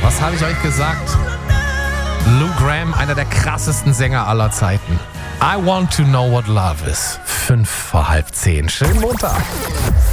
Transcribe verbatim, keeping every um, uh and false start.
Was habe ich euch gesagt? Lou Gramm, einer der krassesten Sänger aller Zeiten. I want to know what love is. Fünf vor halb zehn. Schönen Montag.